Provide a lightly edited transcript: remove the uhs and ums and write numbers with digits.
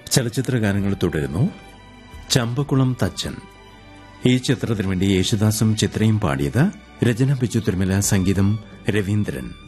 ചലച്ചിത്ര ഗാനങ്ങൾ തുടരുന്നു. ചമ്പക്കുളം തച്ചൻ ഈ ചിത്രത്തിനു വേണ്ടി യേശുദാസും ചിത്രയും പാടിയത്. രചന ബിജു തിരുമല, സംഗീതം രവീന്ദ്രൻ.